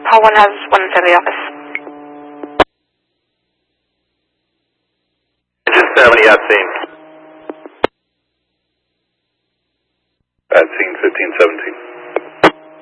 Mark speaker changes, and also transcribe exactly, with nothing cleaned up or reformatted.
Speaker 1: Hall one has one inside the office.
Speaker 2: Engine seventy at scene. At scene fifteen seventeen.